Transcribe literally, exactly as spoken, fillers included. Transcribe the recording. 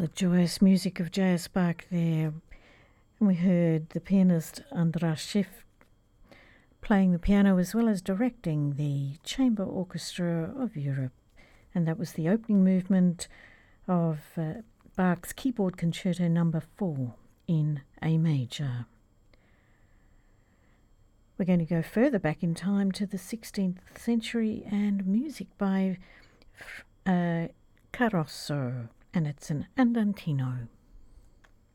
The joyous music of J S Bach there. And we heard the pianist Andras Schiff playing the piano as well as directing the Chamber Orchestra of Europe. And that was the opening movement of uh, Bach's Keyboard Concerto number four in A major. We're going to go further back in time to the sixteenth century and music by uh, Carosso, and it's an Andantino.